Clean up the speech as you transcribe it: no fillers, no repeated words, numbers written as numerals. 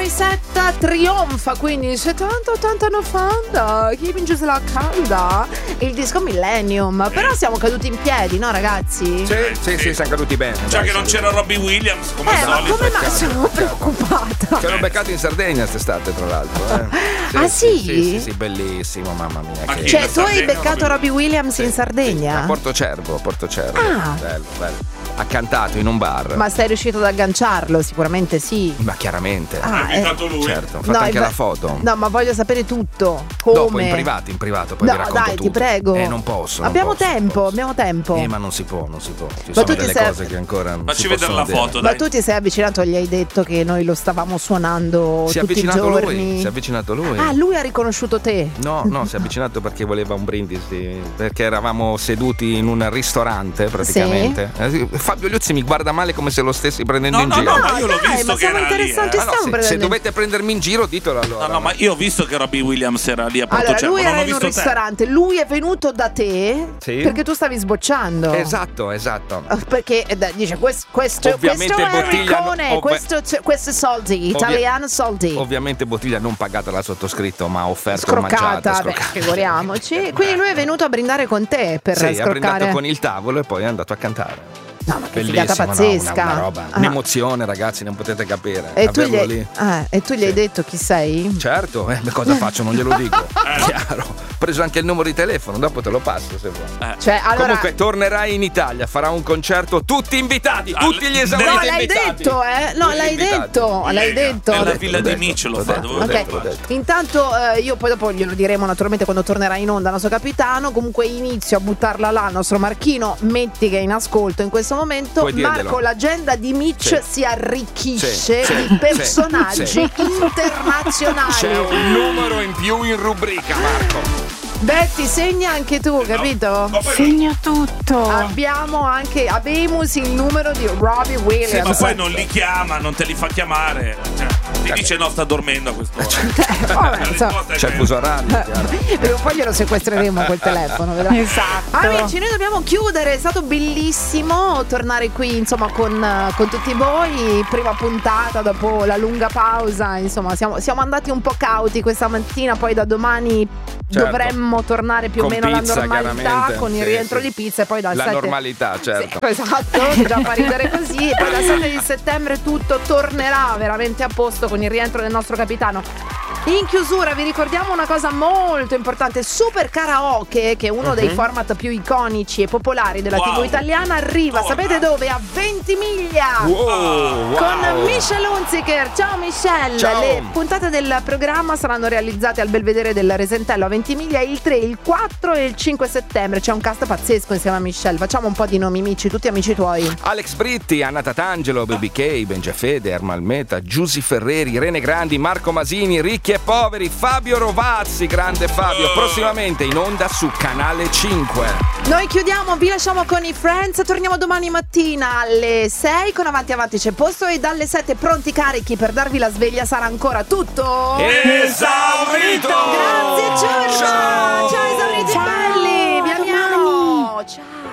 camisetta trionfa, quindi 70-80 anni fa, chi vince se la calda? Il disco Millennium. Però siamo caduti in piedi, no ragazzi? Sì, siamo caduti bene. Già che non c'era Robbie Williams, come al ma solito. come mai sono preoccupata? Ci hanno beccato in Sardegna quest'estate, tra l'altro. Sì? Sì, bellissimo, mamma mia. Ma che... chi? Cioè, tu hai beccato Robbie Williams in Sardegna? A Porto Cervo. Ah. Bello. Ha cantato in un bar. Ma sei riuscito ad agganciarlo? Sicuramente sì. Ma chiaramente. Ha invitato lui. Certo, ho fatto anche la foto. No, ma voglio sapere tutto. Come? Dopo, in privato, poi vi racconto dai, tutto. ti prego. Non posso. Abbiamo tempo. Ma non si può. Ci Ma sono tu delle cose che ancora non Facci si vedere possono la dire. foto, Ma dai. tu ti sei avvicinato e gli hai detto che noi lo stavamo suonando tutti i giorni? Si è avvicinato lui. Ah, lui ha riconosciuto te? No, si è avvicinato perché voleva un brindisi, perché eravamo seduti in un ristorante praticamente. Fabio Liuzzi mi guarda male come se lo stessi prendendo in giro. No, ma io l'ho visto ma che siamo era lì. interessanti, Se dovete prendermi in giro, ditelo allora. No, ma io ho visto che Robbie Williams era lì a Porto Allora, Cervo, lui non era ho in un visto te. ristorante, lui è venuto da te perché tu stavi sbocciando. Esatto. Perché dice questo Ovviamente è bottiglia Enricone, questo è soldi, italiano soldi. Ovviamente bottiglia non pagata dal sottoscritto, ma offerto Scroccata, mangiata. figuriamoci. Quindi lui è venuto a brindare con te per Sì, ha scroccare. brindato con il tavolo e poi è andato a cantare. No, ma che Bellissimo, figata pazzesca. Una roba, un'emozione, ragazzi, non potete capire. E tu Averlo gli lì. hai detto chi sei? Certo, cosa faccio? Non glielo dico. Chiaro. Ho preso anche il numero di telefono, dopo te lo passo se vuoi. Cioè, allora... Comunque tornerai in Italia, farà un concerto, tutti invitati, tutti gli esauriti No, l'hai invitati. detto, No, l'hai detto. Nella villa di Mitch lo fa. L'ho detto. Intanto io poi dopo glielo diremo naturalmente quando tornerà in onda il nostro capitano. Comunque inizio a buttarla là, il nostro Marchino, metti che è in ascolto in questo momento. Marco, l'agenda di Mitch si arricchisce di personaggi internazionali. C'è un numero in più in rubrica, Marco. Betty, segna anche tu, capito? Segno tutto. Abbiamo anche Abemus il numero di Robbie Williams. Sì, ma poi non li chiama, non te li fa chiamare. Ti dice no, sta dormendo a quest'ora. C'è il fuso orario. Poi glielo sequestreremo quel telefono. Esatto. Amici, noi dobbiamo chiudere. È stato bellissimo tornare qui, insomma, con tutti voi. Prima puntata dopo la lunga pausa. Insomma, siamo andati un po' cauti questa mattina. Poi da domani dovremmo tornare più o meno alla normalità con il rientro di pizza e poi dal 7 normalità, certo. Esatto, già fa ridere così. E poi dal 7 di settembre tutto tornerà veramente a posto con il rientro del nostro capitano. In chiusura vi ricordiamo una cosa molto importante: Super Karaoke, che è uno dei format più iconici e popolari della TV italiana, arriva, sapete dove? A Ventimiglia con Michelle Hunziker. Ciao Michelle. Ciao. Le puntate del programma saranno realizzate al Belvedere del Resentello a Ventimiglia il 3, il 4 e il 5 settembre. C'è un cast pazzesco insieme a Michelle. Facciamo un po' di nomi, amici, tutti amici tuoi. Alex Britti, Anna Tatangelo, Baby K, Bengiafede, Ermal Meta, Giusy Ferreri, Rene Grandi, Marco Masini, Ricchi e Poveri, Fabio Rovazzi, grande Fabio, prossimamente in onda su Canale 5. Noi chiudiamo, vi lasciamo con i Friends, torniamo domani mattina alle 6 con Avanti c'è posto e dalle 7 pronti carichi per darvi la sveglia. Sarà ancora tutto esaurito. Grazie Giorgia. Ciao.